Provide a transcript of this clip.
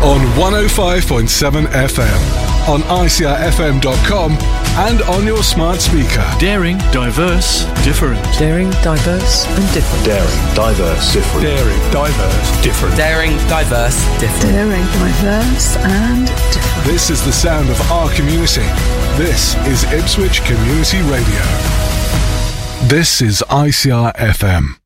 on 105.7 FM, on ICRFM.com, and on your smart speaker. Daring, diverse, different. Daring, diverse and different. Daring, diverse, different. Daring, diverse, different. Daring, diverse, different. Daring, diverse and different. This is the sound of our community. This is Ipswich Community Radio. This is ICR FM.